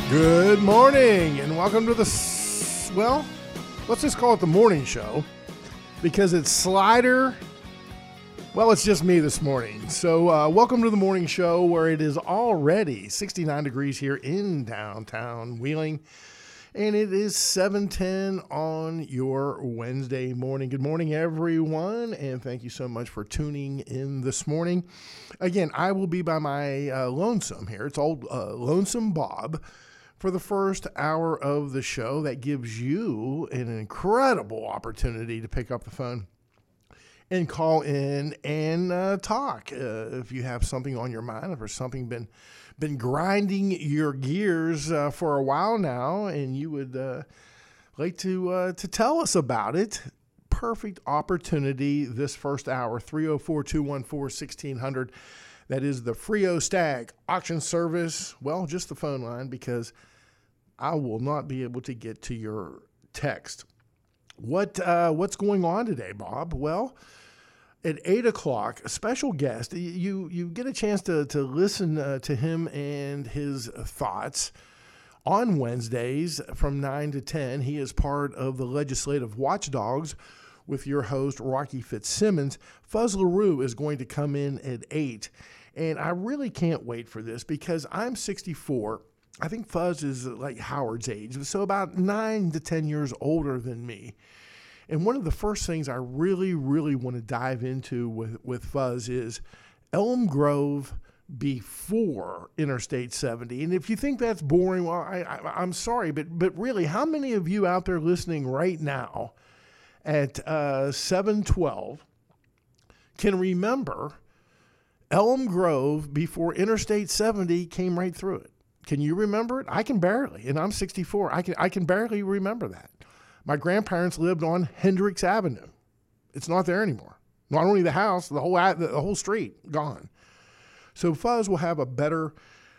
Good morning and welcome to let's just call it the morning show because it's Slider. Well, it's just me this morning. So welcome to the morning show where it is already 69 degrees here in downtown Wheeling. And it is 7:10 on your Wednesday morning. Good morning, everyone, and thank you so much for tuning in this morning. Again, I will be by my lonesome here. It's old Lonesome Bob for the first hour of the show. That gives you an incredible opportunity to pick up the phone and call in and talk. If you have something on your mind, if there's something been grinding your gears for a while now, and you would like to tell us about it, perfect opportunity this first hour, 304-214-1600. That is the Frio Stag auction service. Well, just the phone line because I will not be able to get to your text. What's going on today, Bob? Well, at 8 o'clock, a special guest. You get a chance to listen to him and his thoughts on Wednesdays from 9 to 10. He is part of the Legislative Watchdogs with your host, Rocky Fitzsimmons. Fuzz LaRue is going to come in at 8. And I really can't wait for this because I'm 64. I think Fuzz is like Howard's age, so about 9 to 10 years older than me. And one of the first things I really, really want to dive into with Fuzz is Elm Grove before Interstate 70. And if you think that's boring, well, I'm sorry, but really, how many of you out there listening right now at 7:12 can remember Elm Grove before Interstate 70 came right through it? Can you remember it? I can barely, and I'm 64. I can barely remember that. My grandparents lived on Hendricks Avenue. It's not there anymore. Not only the house, the whole street gone. So Fuzz will have a better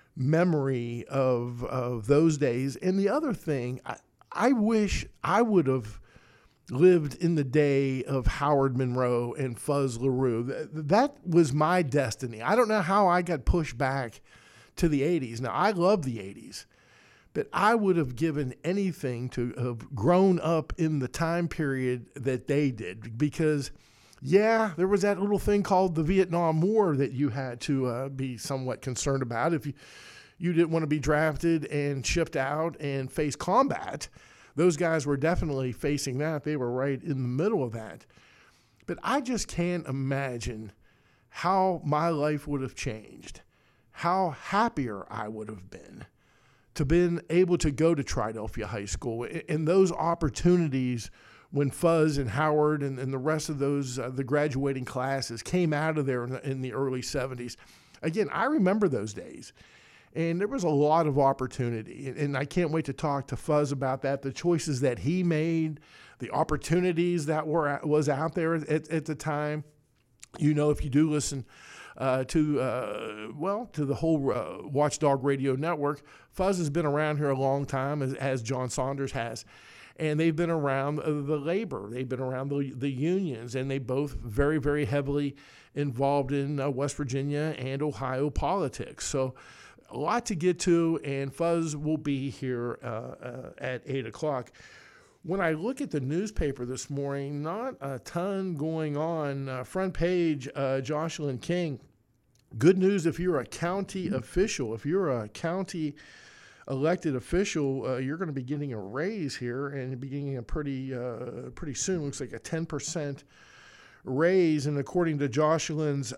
memory of those days. And the other thing, I wish I would have lived in the day of Howard Monroe and Fuzz LaRue. That was my destiny. I don't know how I got pushed back to the 80s. Now, I love the 80s. But I would have given anything to have grown up in the time period that they did because, yeah, there was that little thing called the Vietnam War that you had to be somewhat concerned about. If you didn't want to be drafted and shipped out and face combat, those guys were definitely facing that. They were right in the middle of that. But I just can't imagine how my life would have changed, how happier I would have been to been able to go to Triadelphia High School and those opportunities when Fuzz and Howard and the rest of those, the graduating classes came out of there in the early 70s. Again, I remember those days and there was a lot of opportunity and I can't wait to talk to Fuzz about that, the choices that he made, the opportunities that was out there at the time. You know, if you do listen to the whole Watchdog Radio Network, Fuzz has been around here a long time, as John Saunders has. And they've been around the labor. They've been around the unions, and they both very, very heavily involved in West Virginia and Ohio politics. So a lot to get to, and Fuzz will be here at 8 o'clock. When I look at the newspaper this morning, not a ton going on. Front page, Jocelyn King. Good news if you're a county official. If you're a county elected official, you're going to be getting a raise here and beginning a pretty soon. Looks like a 10% raise. And according to Jocelyn's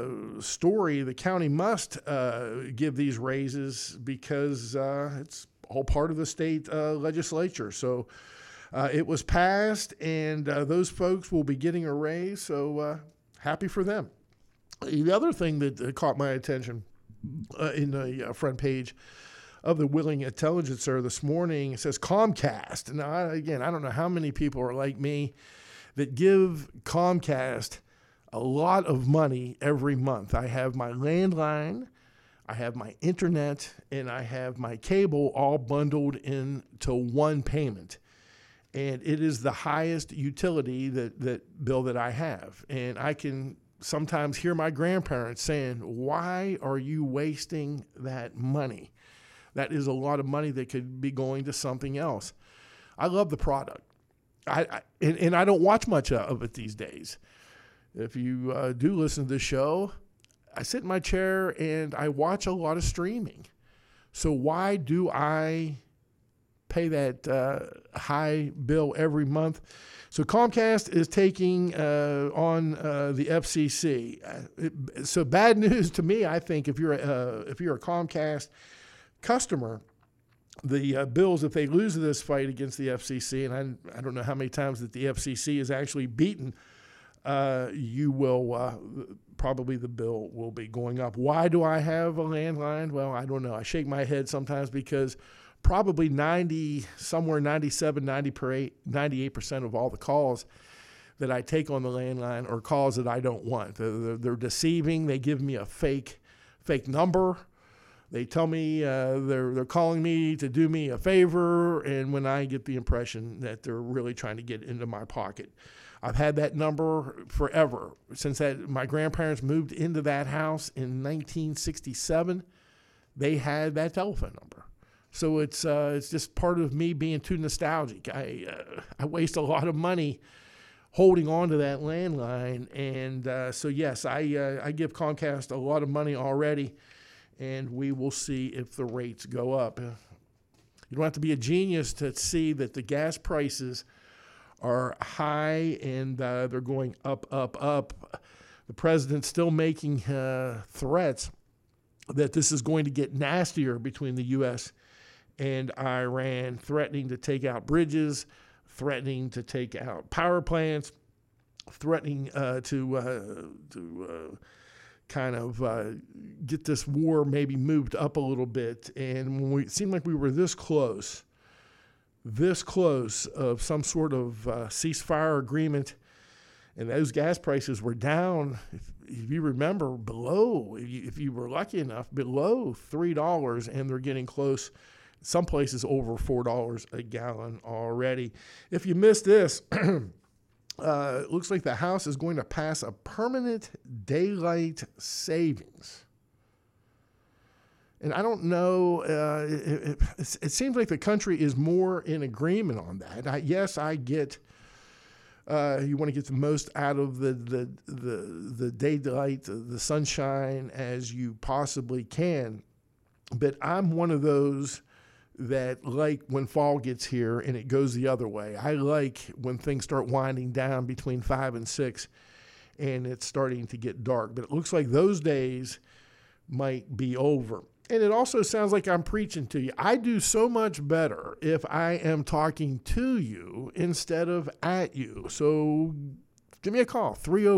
story, the county must give these raises because it's all part of the state legislature. So it was passed, and those folks will be getting a raise, so happy for them. The other thing that caught my attention in the front page of the Wheeling Intelligencer this morning, it says Comcast. Now, I don't know how many people are like me that give Comcast a lot of money every month. I have my landline, I have my internet, and I have my cable all bundled into one payment. And it is the highest utility bill that I have. And I can sometimes hear my grandparents saying, why are you wasting that money? That is a lot of money that could be going to something else. I love the product. And I don't watch much of it these days. If you do listen to this show, I sit in my chair and I watch a lot of streaming. So why do I pay that high bill every month? So Comcast is taking on the FCC. So bad news to me, I think, if you're a Comcast customer, the bills, if they lose this fight against the FCC, and I don't know how many times that the FCC is actually beaten, you will probably the bill will be going up. Why do I have a landline? Well, I don't know. I shake my head sometimes because probably 98% of all the calls that I take on the landline are calls that I don't want. They're deceiving. They give me a fake number. They tell me they're calling me to do me a favor, and when I get the impression that they're really trying to get into my pocket. I've had that number forever. Since my grandparents moved into that house in 1967, they had that telephone number. So it's just part of me being too nostalgic. I waste a lot of money holding on to that landline, and so yes, I give Comcast a lot of money already, and we will see if the rates go up. You don't have to be a genius to see that the gas prices are high and they're going up. The president's still making threats that this is going to get nastier between the U.S. and Iran, threatening to take out bridges, threatening to take out power plants, threatening to kind of get this war maybe moved up a little bit. And when it seemed like we were this close of some sort of ceasefire agreement, and those gas prices were down, if you remember, below, if you were lucky enough, below $3, and they're getting close, some places over $4 a gallon already. If you missed this, it looks like the House is going to pass a permanent daylight savings. And I don't know, it seems like the country is more in agreement on that. Yes, I get you want to get the most out of the daylight, the sunshine as you possibly can. But I'm one of those that like when fall gets here and it goes the other way. I like when things start winding down between 5 and 6 and it's starting to get dark. But it looks like those days might be over. And it also sounds like I'm preaching to you. I do so much better if I am talking to you instead of at you. So give me a call,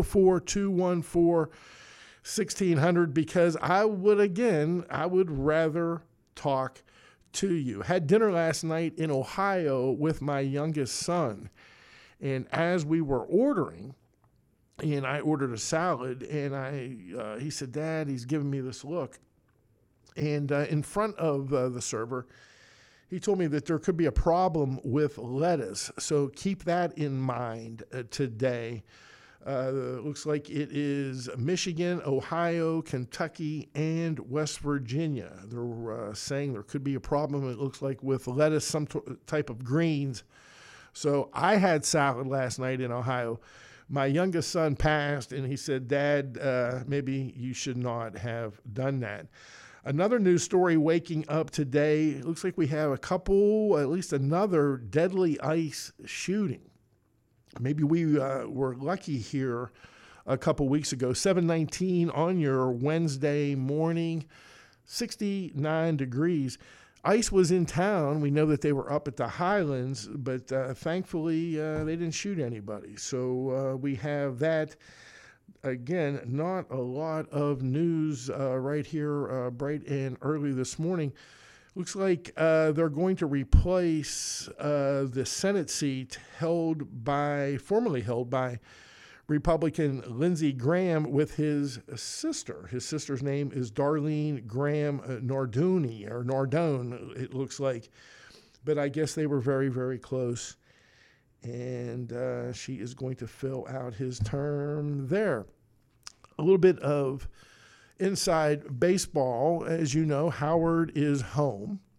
304-214-1600, because I would rather talk to you. Had dinner last night in Ohio with my youngest son. And as we were ordering, and I ordered a salad, and he said, "Dad," he's giving me this look. And in front of the server, he told me that there could be a problem with lettuce. So keep that in mind today. Looks like it is Michigan, Ohio, Kentucky, and West Virginia. They're saying there could be a problem, it looks like, with lettuce, some type of greens. So I had salad last night in Ohio. My youngest son passed, and he said, "Dad, maybe you should not have done that." Another news story waking up today. It looks like we have at least another deadly ICE shooting. Maybe we were lucky here a couple weeks ago. 7:19 on your Wednesday morning, 69 degrees. ICE was in town. We know that they were up at the Highlands, but thankfully they didn't shoot anybody. So we have that. Again, not a lot of news right here bright and early this morning. Looks like they're going to replace the Senate seat formerly held by Republican Lindsey Graham with his sister. His sister's name is Darlene Graham Nardone, it looks like. But I guess they were very, very close. And she is going to fill out his term there. A little bit of inside baseball. As you know, Howard is home.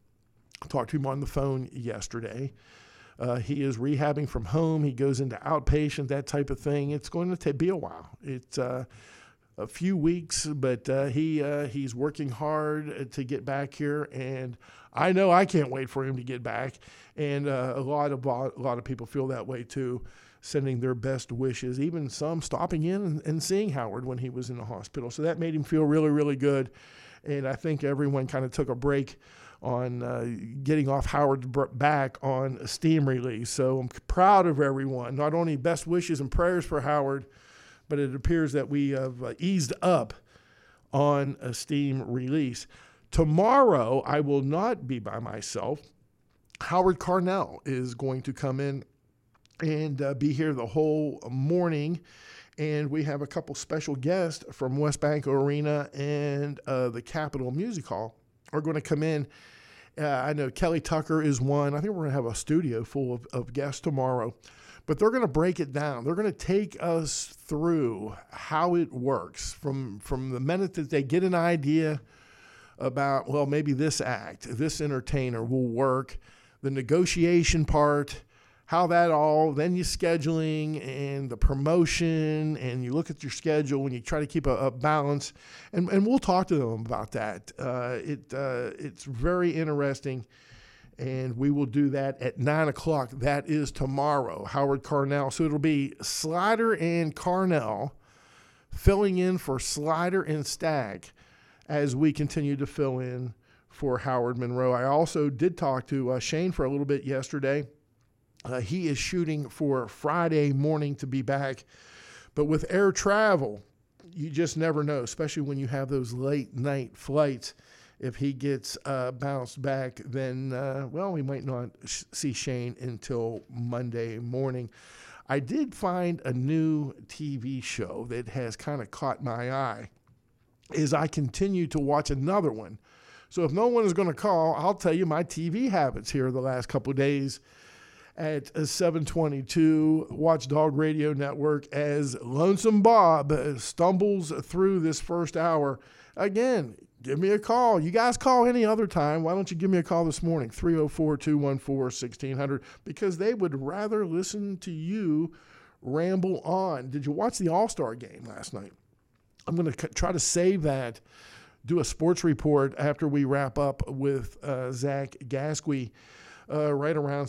Talked to him on the phone yesterday. He is rehabbing from home. He goes into outpatient, that type of thing. It's going to be a while. It's a few weeks, but he's working hard to get back here, and I know I can't wait for him to get back. And a lot of people feel that way too, sending their best wishes. Even some stopping in and seeing Howard when he was in the hospital. So that made him feel really, really good. And I think everyone kind of took a break on getting off Howard's back on a steam release. So I'm proud of everyone. Not only best wishes and prayers for Howard, but it appears that we have eased up on a steam release. Tomorrow, I will not be by myself. Howard Carnell is going to come in and be here the whole morning. And we have a couple special guests from West Bank Arena and the Capitol Music Hall are going to come in. I know Kelly Tucker is one. I think we're going to have a studio full of guests tomorrow. But they're going to break it down. They're going to take us through how it works from the minute that they get an idea about, well, maybe this act, this entertainer will work, the negotiation part, how that all, then you scheduling and the promotion, and you look at your schedule and you try to keep a balance, and we'll talk to them about that. It's very interesting, and we will do that at 9 o'clock. That is tomorrow, Howard Carnell. So it'll be Slider and Carnell filling in for Slider and Stagg as we continue to fill in for Howard Monroe. I also did talk to Shane for a little bit yesterday. He is shooting for Friday morning to be back. But with air travel, you just never know, especially when you have those late night flights. If he gets bounced back, then, we might not see Shane until Monday morning. I did find a new TV show that has kind of caught my eye as I continue to watch another one. So if no one is going to call, I'll tell you my TV habits here the last couple of days. At 722 Watchdog Radio Network as Lonesome Bob stumbles through this first hour. Again, give me a call. You guys call any other time. Why don't you give me a call this morning, 304-214-1600, because they would rather listen to you ramble on. Did you watch the All-Star game last night? I'm going to try to save that, do a sports report after we wrap up with Zach Gasquet. Right around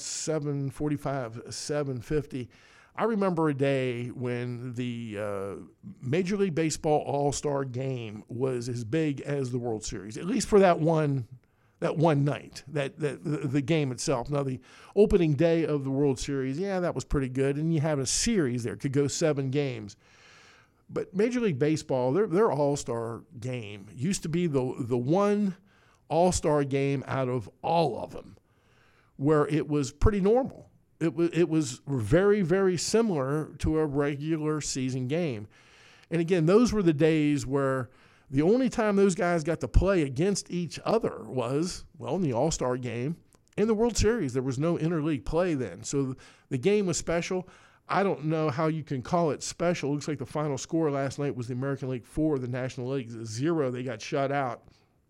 7:45, 7:50. I remember a day when the Major League Baseball All-Star Game was as big as the World Series, at least for that one night, the game itself. Now, the opening day of the World Series, that was pretty good, and you have a series there, could go 7 games. But Major League Baseball, their All-Star Game used to be the one All-Star Game out of all of them, where it was pretty normal. It was very, very similar to a regular season game. And again, those were the days where the only time those guys got to play against each other was, in the All-Star game. In the World Series, there was no interleague play then. So the game was special. I don't know how you can call it special. It looks like the final score last night was the American League 4, the National League 0. They got shut out.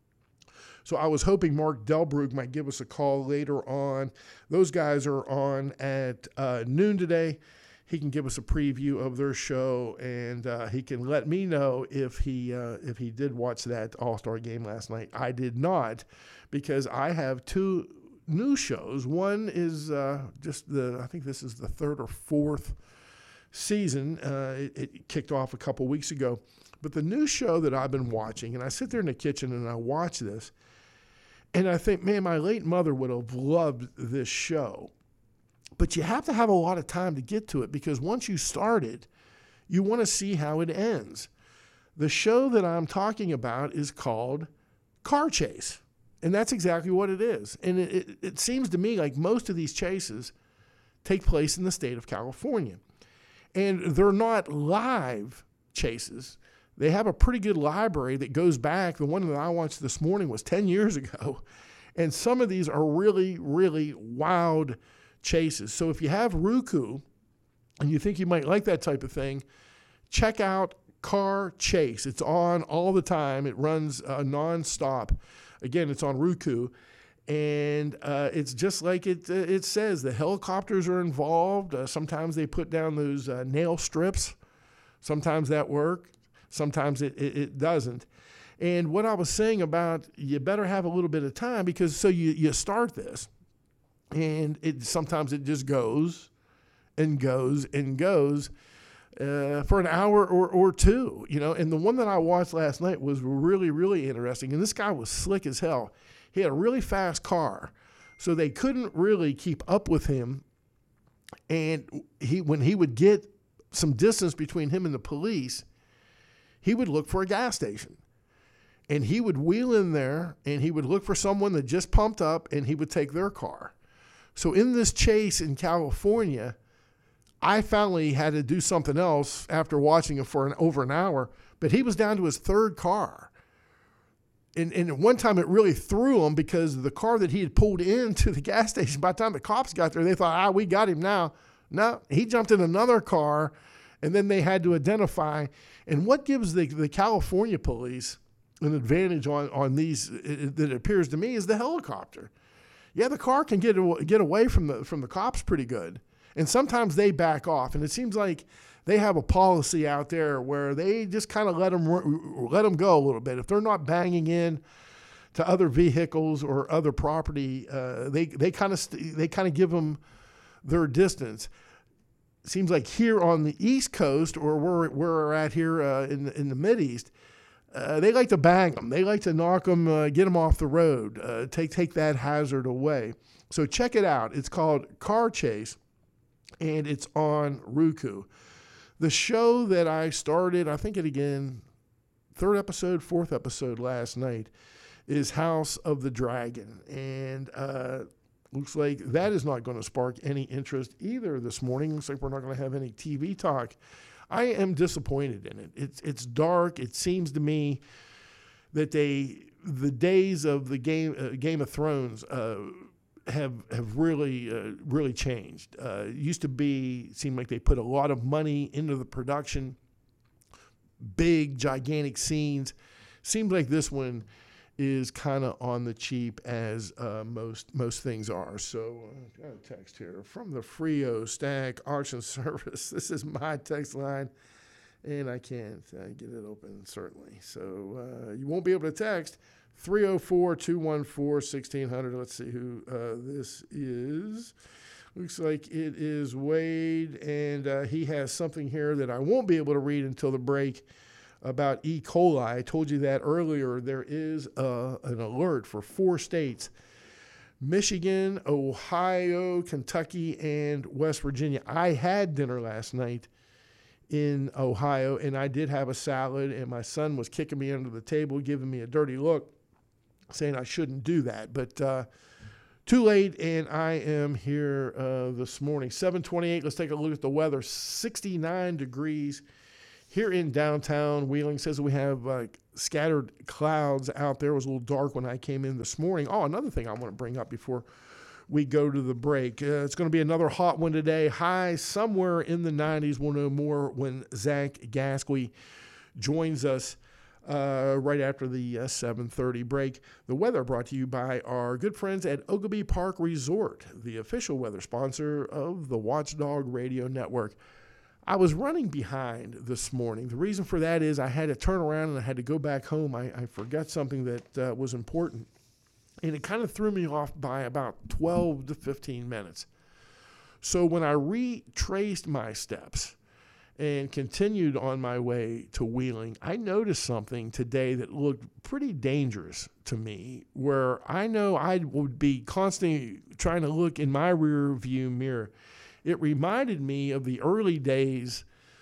So I was hoping Mark Delbrug might give us a call later on. Those guys are on at noon today. He can give us a preview of their show, and he can let me know if he did watch that All-Star game last night. I did not, because I have 2 new shows. One is I think this is the 3rd or 4th season. It kicked off a couple weeks ago. But the new show that I've been watching, and I sit there in the kitchen and I watch this, and I think, man, my late mother would have loved this show. But you have to have a lot of time to get to it, because once you start it, you want to see how it ends. The show that I'm talking about is called Car Chase, and that's exactly what it is. And it seems to me like most of these chases take place in the state of California. And they're not live chases. They have a pretty good library that goes back. The one that I watched this morning was 10 years ago. And some of these are really, really wild chases. So if you have Roku and you think you might like that type of thing, check out Car Chase. It's on all the time. It runs nonstop. Again, it's on Roku. And it's just like it says. The helicopters are involved. Sometimes they put down those nail strips. Sometimes that works. Sometimes it doesn't. And what I was saying about you better have a little bit of time, because so you start this, and sometimes it just goes and goes and goes for an hour or two, And the one that I watched last night was really, really interesting. And this guy was slick as hell. He had a really fast car, so they couldn't really keep up with him. And when he would get some distance between him and the police, he would look for a gas station. And he would wheel in there, and he would look for someone that just pumped up, and he would take their car. So in this chase in California, I finally had to do something else after watching it for over an hour, but he was down to his third car. And at one time, it really threw him, because the car that he had pulled into the gas station, by the time the cops got there, they thought, we got him now. No, he jumped in another car, and then they had to identify. And what gives the California police an advantage on these, that appears to me, is the helicopter. Yeah, the car can get away from the cops pretty good. And sometimes they back off. And it seems like they have a policy out there where they just kind of let them go a little bit. If they're not banging in to other vehicles or other property, they kind of give them their distance. It seems like here on the East Coast, or where we're at here in the Mideast, they like to bang them. They like to knock them, get them off the road, take that hazard away. So check it out. It's called Car Chase, and it's on Roku. The show that I started, I think fourth episode last night, is House of the Dragon. And looks like that is not going to spark any interest either this morning. Looks like we're not going to have any TV talk. I am disappointed in it. It's dark. It seems to me that the days of the Game of Thrones have really changed. It used to seem like they put a lot of money into the production, big, gigantic scenes. Seems like this one is kind of on the cheap, as most things are. So I got a text here from the Frio Stack Auction Service. This is my text line, and I can't get it open, certainly. So you won't be able to text. 304-214-1600. Let's see who this is. Looks like it is Wade, and he has something here that I won't be able to read until the break about E. coli. I told you that earlier. There is an alert for 4 states: Michigan, Ohio, Kentucky, and West Virginia. I had dinner last night in Ohio, and I did have a salad, and my son was kicking me under the table, giving me a dirty look, saying I shouldn't do that. But too late, and I am here this morning. 7:28, let's take a look at the weather. 69 degrees here in downtown Wheeling. Says we have scattered clouds out there. It was a little dark when I came in this morning. Oh, another thing I want to bring up before we go to the break. It's going to be another hot one today. High somewhere in the 90s. We'll know more when Zach Gasquey joins us right after the 7:30 break. The weather brought to you by our good friends at Oglebay Park Resort, the official weather sponsor of the Watchdog Radio Network. I was running behind this morning. The reason for that is I had to turn around and I had to go back home. I forgot something that was important, and it kind of threw me off by about 12 to 15 minutes. So when I retraced my steps and continued on my way to Wheeling, I noticed something today that looked pretty dangerous to me, where I know I would be constantly trying to look in my rear view mirror. It reminded me of the early days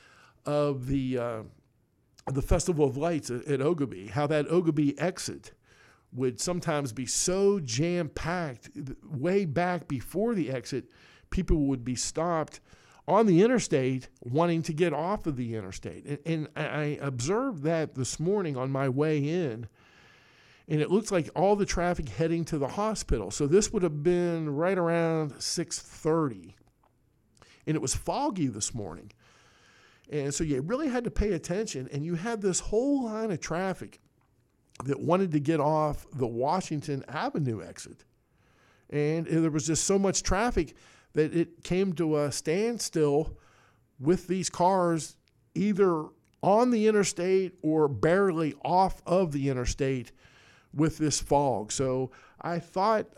of the Festival of Lights at Oglebay, how that Oglebay exit would sometimes be so jam-packed. Way back before the exit, people would be stopped on the interstate wanting to get off of the interstate. And I observed that this morning on my way in, and it looks like all the traffic heading to the hospital. So this would have been right around 6:30. And it was foggy this morning. And so you really had to pay attention. And you had this whole line of traffic that wanted to get off the Washington Avenue exit. and there was just so much traffic that it came to a standstill with these cars either on the interstate or barely off of the interstate with this fog. So I thought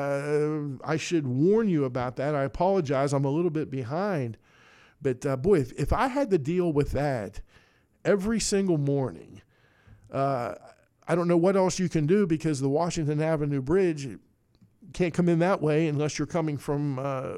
I should warn you about that. I apologize. I'm a little bit behind. But boy, if I had to deal with that every single morning, I don't know what else you can do, because the Washington Avenue Bridge can't come in that way unless you're coming from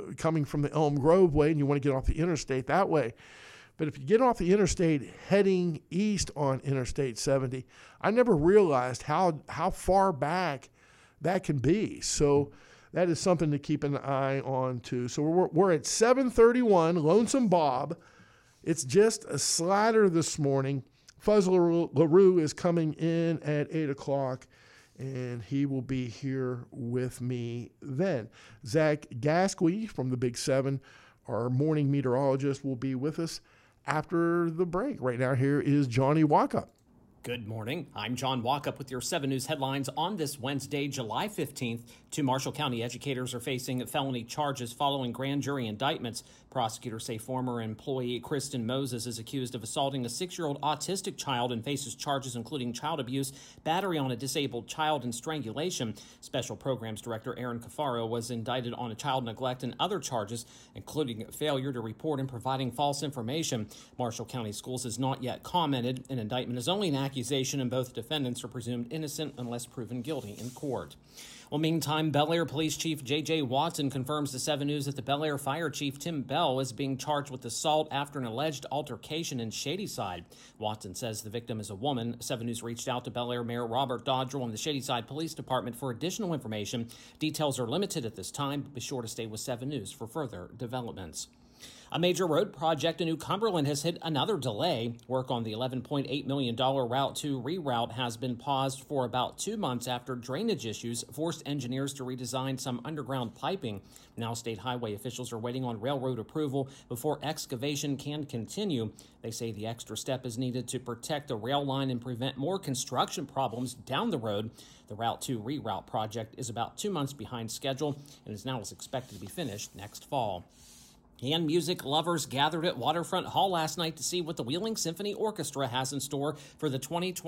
the Elm Grove way and you want to get off the interstate that way. But if you get off the interstate heading east on Interstate 70, I never realized how far back that can be. So that is something to keep an eye on too. So we're at 731 Lonesome Bob. It's just a slider this morning. Fuzz LaRue is coming in at 8 o'clock, and he will be here with me then. Zach Gasquey from the Big 7, our morning meteorologist, will be with us after the break. Right now, here is Johnny Walkup. Good morning. I'm John Walkup with your 7 News headlines on this Wednesday, July 15th. 2 Marshall County educators are facing felony charges following grand jury indictments. Prosecutors say former employee Kristen Moses is accused of assaulting a 6-year-old autistic child and faces charges including child abuse, battery on a disabled child, and strangulation. Special Programs Director Aaron Cafaro was indicted on child neglect and other charges, including failure to report and providing false information. Marshall County Schools has not yet commented. An indictment is only an accusation, and both defendants are presumed innocent unless proven guilty in court. Well, meantime, Bel Air Police Chief J.J. Watson confirms to 7 News that the Bel Air Fire Chief Tim Bell is being charged with assault after an alleged altercation in Shadyside. Watson says the victim is a woman. 7 News reached out to Bel Air Mayor Robert Dodrell and the Shadyside Police Department for additional information. Details are limited at this time, but be sure to stay with 7 News for further developments. A major road project in New Cumberland has hit another delay. Work on the $11.8 million Route 2 reroute has been paused for about 2 months after drainage issues forced engineers to redesign some underground piping. Now state highway officials are waiting on railroad approval before excavation can continue. They say the extra step is needed to protect the rail line and prevent more construction problems down the road. The Route 2 reroute project is about 2 months behind schedule and is now expected to be finished next fall. And music lovers gathered at Waterfront Hall last night to see what the Wheeling Symphony Orchestra has in store for the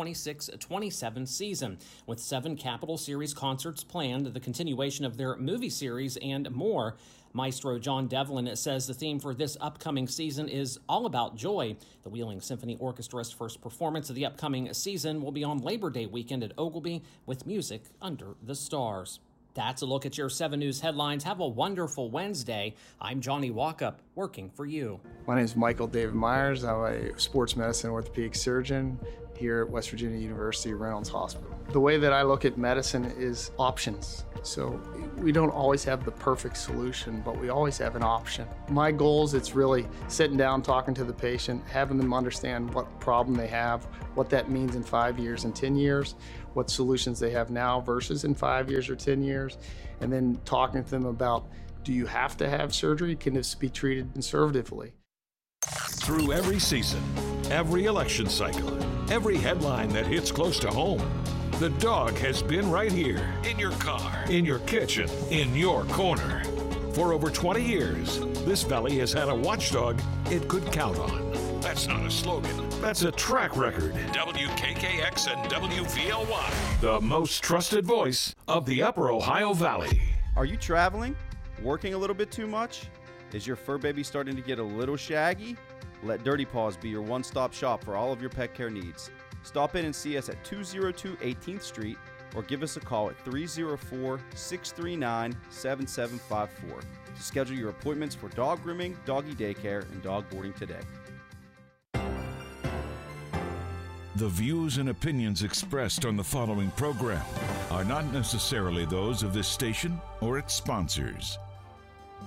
2026-27 season. With 7 Capitol Series concerts planned, the continuation of their movie series, and more. Maestro John Devlin says the theme for this upcoming season is all about joy. The Wheeling Symphony Orchestra's first performance of the upcoming season will be on Labor Day weekend at Oglebay with Music Under the Stars. That's a look at your 7 News headlines. Have a wonderful Wednesday. I'm Johnny Walkup, working for you. My name is Michael David Myers. I'm a sports medicine orthopedic surgeon here at West Virginia University Reynolds Hospital. The way that I look at medicine is options. So we don't always have the perfect solution, but we always have an option. My goal is it's really sitting down, talking to the patient, having them understand what problem they have, what that means in 5 years and 10 years, what solutions they have now versus in 5 years or 10 years, and then talking to them about, do you have to have surgery? Can this be treated conservatively? Through every season, every election cycle, every headline that hits close to home, the dog has been right here, in your car, in your kitchen, in your corner. For over 20 years, this valley has had a watchdog it could count on. That's not a slogan, that's a track record. WKKX and WVLY, the most trusted voice of the Upper Ohio Valley. Are you traveling? Working a little bit too much? Is your fur baby starting to get a little shaggy? Let Dirty Paws be your one-stop shop for all of your pet care needs. Stop in and see us at 202 18th Street or give us a call at 304-639-7754 to schedule your appointments for dog grooming, doggy daycare, and dog boarding today. The views and opinions expressed on the following program are not necessarily those of this station or its sponsors.